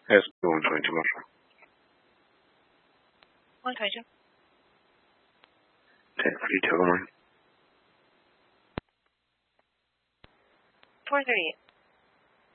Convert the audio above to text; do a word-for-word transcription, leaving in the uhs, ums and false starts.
S one twenty marshal. one twenty. ten forty-two, good morning. four thirty-eight.